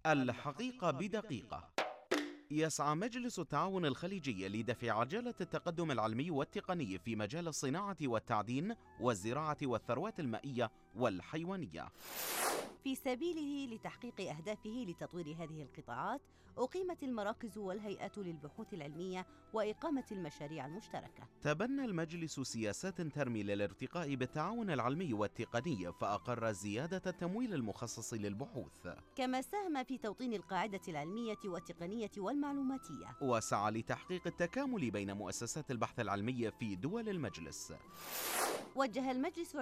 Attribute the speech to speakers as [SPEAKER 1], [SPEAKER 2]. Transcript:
[SPEAKER 1] الحقيقة بدقيقة. يسعى مجلس التعاون الخليجي لدفع عجلة التقدم العلمي والتقني في مجال الصناعة والتعدين والزراعة والثروات المائية والحيوانية.
[SPEAKER 2] في سبيله لتحقيق أهدافه لتطوير هذه القطاعات، أقيمت المراكز والهيئات للبحوث العلمية وإقامة المشاريع المشتركة.
[SPEAKER 1] تبنى المجلس سياسات ترمي للارتقاء بالتعاون العلمي والتقني، فأقر زيادة التمويل المخصص للبحوث،
[SPEAKER 2] كما ساهم في توطين القاعدة العلمية والتقنية والمعلوماتية،
[SPEAKER 1] وسعى لتحقيق التكامل بين مؤسسات البحث العلمي في دول المجلس.
[SPEAKER 2] وجه المجلس